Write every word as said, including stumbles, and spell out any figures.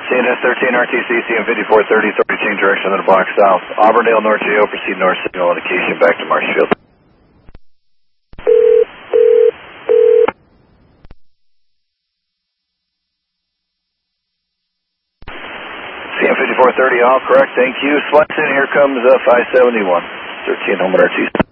C N S thirteen R T C, C M fifty-four thirty, authority change direction on the block south. Auburndale, North J O, proceed north, signal indication back to Marshfield. C M fifty-four thirty, all correct, thank you. Slice in, here comes uh, five seventy-one, thirteen Homewood R T C.